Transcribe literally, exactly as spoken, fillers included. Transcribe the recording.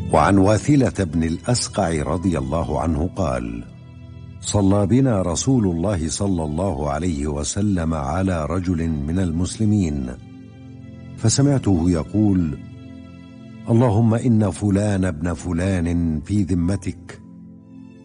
وعن واثلة بن الأسقع رضي الله عنه قال: صلى بنا رسول الله صلى الله عليه وسلم على رجل من المسلمين، فسمعته يقول: اللهم إن فلان ابن فلان في ذمتك،